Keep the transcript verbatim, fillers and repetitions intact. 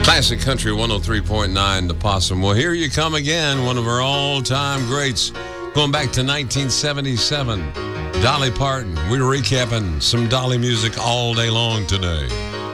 Classic Country one oh three point nine, The Possum. Well, here you come again, one of our all-time greats, going back to nineteen seventy-seven. Dolly Parton. We're recapping some Dolly music all day long today.